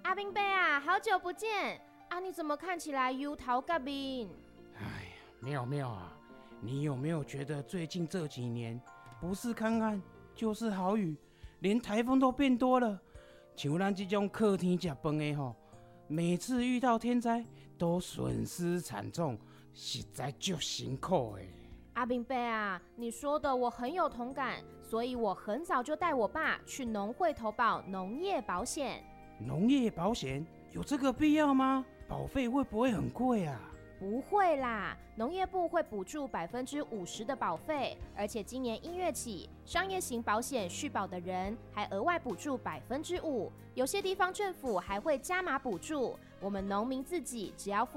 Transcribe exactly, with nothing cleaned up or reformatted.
阿兵伯啊，好久不见啊！你怎么看起来忧头甲面？ 哎呀，妙妙啊，你有没有觉得最近这几年不是看看就是好雨，连台风都变多了？像咱这种靠天吃饭的吼，每次遇到天灾都损失惨重，实在就辛苦的。 阿兵伯啊，你说的我很有同感，所以我很早就带我爸去农会投保农业保险。 农业保险有这个必要吗？保费会不会很贵啊？ 不会啦，农业部会补助百分之五十的保费，而且今年一月起，商业型保险续保的人还额外补助百分之五，有些地方政府还会加码补助。我们农民自己只要付